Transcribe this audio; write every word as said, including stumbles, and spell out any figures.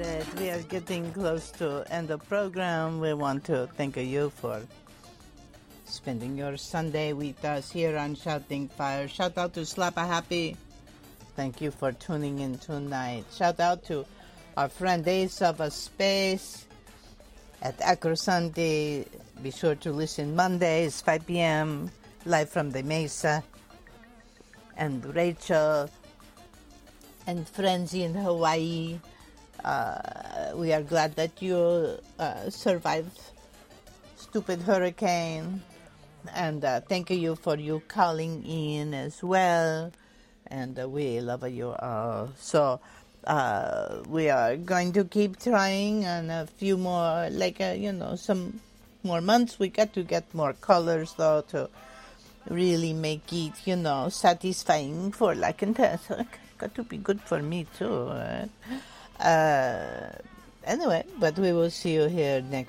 right, we are getting close to end of program. We want to thank you for spending your Sunday with us here on Shouting Fire. Shout out to Slappa Happy. Thank you for tuning in tonight. Shout out to our friend Ace of a Space at Acro Sunday. Be sure to listen Mondays, five p.m., live from the Mesa. And Rachel and friends in Hawaii. Uh, we are glad that you uh, survived stupid hurricane. And uh, thank you for you calling in as well. And uh, we love you all. So uh, we are going to keep trying, and a few more, like, uh, you know, some more months. We got to get more colors, though, to really make it, you know, satisfying for like and test. Got to be good for me, too. Right? Uh, anyway, but we will see you here next